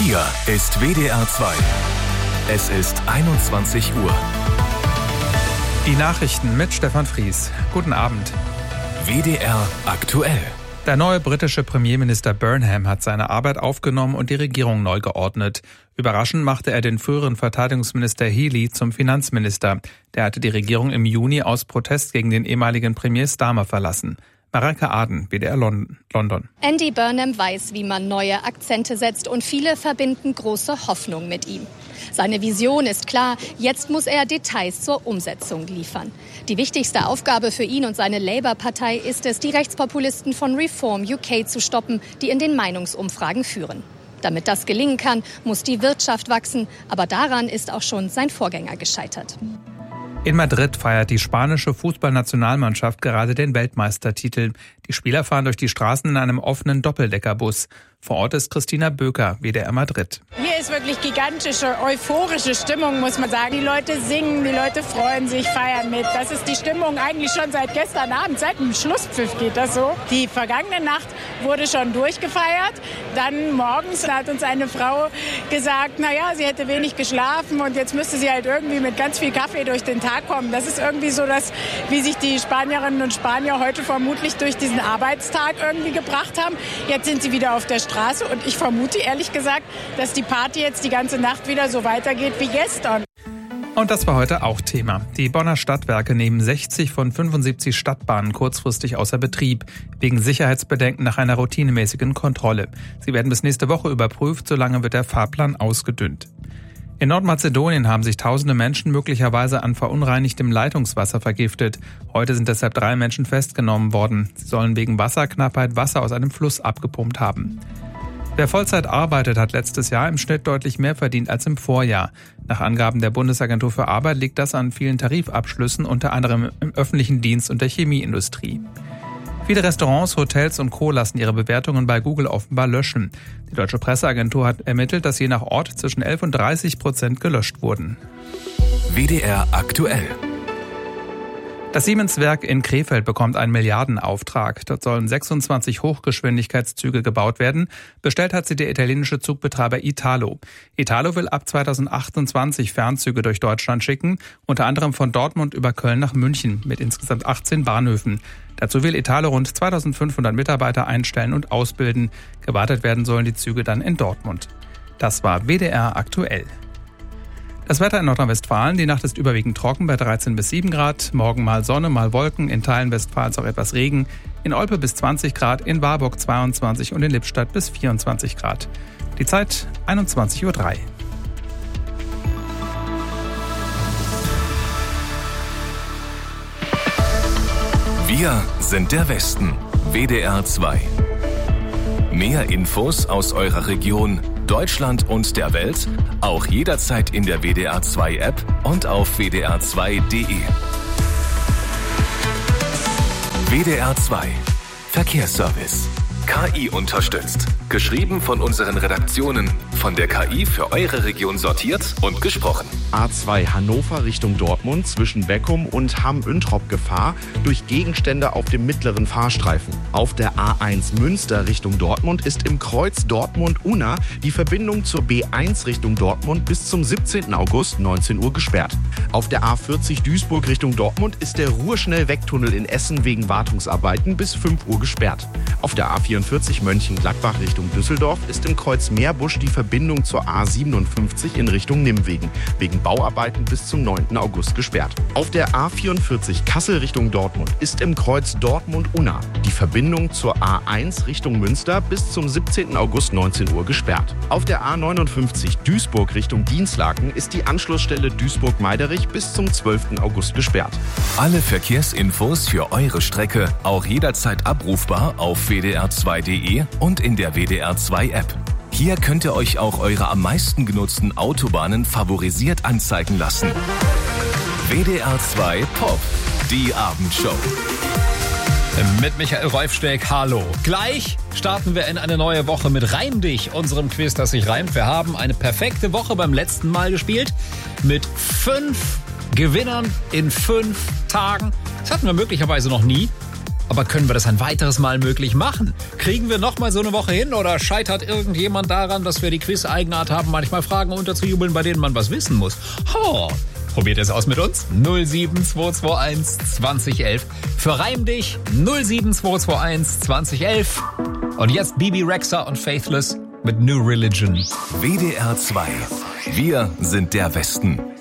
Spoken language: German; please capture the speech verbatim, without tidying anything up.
Hier ist W D R zwei. Es ist einundzwanzig Uhr. Die Nachrichten mit Stefan Fries. Guten Abend. W D R aktuell. Der neue britische Premierminister Burnham hat seine Arbeit aufgenommen und die Regierung neu geordnet. Überraschend machte er den früheren Verteidigungsminister Healey zum Finanzminister. Der hatte die Regierung im Juni aus Protest gegen den ehemaligen Premier Starmer verlassen. Mareike Aden, W D R London. Andy Burnham weiß, wie man neue Akzente setzt und viele verbinden große Hoffnung mit ihm. Seine Vision ist klar, jetzt muss er Details zur Umsetzung liefern. Die wichtigste Aufgabe für ihn und seine Labour-Partei ist es, die Rechtspopulisten von Reform U K zu stoppen, die in den Meinungsumfragen führen. Damit das gelingen kann, muss die Wirtschaft wachsen, aber daran ist auch schon sein Vorgänger gescheitert. In Madrid feiert die spanische Fußballnationalmannschaft gerade den Weltmeistertitel. Die Spieler fahren durch die Straßen in einem offenen Doppeldeckerbus. Vor Ort ist Christina Böker, W D R Madrid. Hier ist wirklich gigantische, euphorische Stimmung, muss man sagen. Die Leute singen, die Leute freuen sich, feiern mit. Das ist die Stimmung eigentlich schon seit gestern Abend, seit dem Schlusspfiff geht das so. Die vergangene Nacht wurde schon durchgefeiert. Dann morgens hat uns eine Frau gesagt, naja, sie hätte wenig geschlafen und jetzt müsste sie halt irgendwie mit ganz viel Kaffee durch den Tag kommen. Das ist irgendwie so, dass, wie sich die Spanierinnen und Spanier heute vermutlich durch diesen Arbeitstag irgendwie gebracht haben. Jetzt sind sie wieder auf der Straße. Straße und ich vermute ehrlich gesagt, dass die Party jetzt die ganze Nacht wieder so weitergeht wie gestern. Und das war heute auch Thema. Die Bonner Stadtwerke nehmen sechzig von fünfundsiebzig Stadtbahnen kurzfristig außer Betrieb, wegen Sicherheitsbedenken nach einer routinemäßigen Kontrolle. Sie werden bis nächste Woche überprüft, solange wird der Fahrplan ausgedünnt. In Nordmazedonien haben sich tausende Menschen möglicherweise an verunreinigtem Leitungswasser vergiftet. Heute sind deshalb drei Menschen festgenommen worden. Sie sollen wegen Wasserknappheit Wasser aus einem Fluss abgepumpt haben. Wer Vollzeit arbeitet, hat letztes Jahr im Schnitt deutlich mehr verdient als im Vorjahr. Nach Angaben der Bundesagentur für Arbeit liegt das an vielen Tarifabschlüssen, unter anderem im öffentlichen Dienst und der Chemieindustrie. Viele Restaurants, Hotels und Co. lassen ihre Bewertungen bei Google offenbar löschen. Die Deutsche Presseagentur hat ermittelt, dass je nach Ort zwischen elf und dreißig Prozent gelöscht wurden. W D R aktuell. Das Siemens-Werk in Krefeld bekommt einen Milliardenauftrag. Dort sollen sechsundzwanzig Hochgeschwindigkeitszüge gebaut werden. Bestellt hat sie der italienische Zugbetreiber Italo. Italo will ab zweitausendachtundzwanzig Fernzüge durch Deutschland schicken, unter anderem von Dortmund über Köln nach München mit insgesamt achtzehn Bahnhöfen. Dazu will Italo rund zweitausendfünfhundert Mitarbeiter einstellen und ausbilden. Gewartet werden sollen die Züge dann in Dortmund. Das war W D R aktuell. Das Wetter in Nordrhein-Westfalen, die Nacht ist überwiegend trocken bei dreizehn bis sieben Grad. Morgen mal Sonne, mal Wolken, in Teilen Westfalens auch etwas Regen. In Olpe bis zwanzig Grad, in Warburg zweiundzwanzig und in Lippstadt bis vierundzwanzig Grad. Die Zeit einundzwanzig Uhr drei. Wir sind der Westen. W D R zwei. Mehr Infos aus eurer Region, Deutschland und der Welt, auch jederzeit in der W D R zwei App und auf w d r zwei punkt d e. W D R zwei Verkehrsservice. K I unterstützt. Geschrieben von unseren Redaktionen. Von der K I für eure Region sortiert und gesprochen. A zwei Hannover Richtung Dortmund zwischen Beckum und Hamm-Üntrop Gefahr durch Gegenstände auf dem mittleren Fahrstreifen. Auf der A eins Münster Richtung Dortmund ist im Kreuz Dortmund-Unna die Verbindung zur B eins Richtung Dortmund bis zum siebzehnten August neunzehn Uhr gesperrt. Auf der A vierzig Duisburg Richtung Dortmund ist der Ruhrschnellwegtunnel in Essen wegen Wartungsarbeiten bis fünf Uhr gesperrt. Auf der A vierundvierzig Mönchengladbach Richtung Düsseldorf ist im Kreuz Meerbusch die Verbindung zur A siebenundfünfzig in Richtung Nimwegen wegen Bauarbeiten bis zum neunten August gesperrt. Auf der A vierundvierzig Kassel Richtung Dortmund ist im Kreuz Dortmund-Unna die Verbindung zur A eins Richtung Münster bis zum siebzehnten August neunzehn Uhr gesperrt. Auf der A neunundfünfzig Duisburg Richtung Dienstlaken ist die Anschlussstelle Duisburg-Meiderich bis zum zwölften August gesperrt. Alle Verkehrsinfos für eure Strecke auch jederzeit abrufbar auf w d r zwei punkt d e und in der W D R zwei App. Hier könnt ihr euch auch eure am meisten genutzten Autobahnen favorisiert anzeigen lassen. W D R zwei Pop, die Abendshow. Mit Michael Reufsteck, hallo. Gleich starten wir in eine neue Woche mit Reim dich, unserem Quiz, das sich reimt. Wir haben eine perfekte Woche beim letzten Mal gespielt mit fünf Gewinnern in fünf Tagen. Das hatten wir möglicherweise noch nie. Aber können wir das ein weiteres Mal möglich machen? Kriegen wir noch mal so eine Woche hin oder scheitert irgendjemand daran, dass wir die Quiz-Eigenart haben, manchmal Fragen unterzujubeln, bei denen man was wissen muss? Oh, probiert es aus mit uns. null sieben zwei zwei eins zwanzig elf. Für Reim dich null sieben zwei zwei eins zwanzig elf. Und jetzt Bibi Rexha und Faithless mit New Religion. W D R zwei. Wir sind der Westen.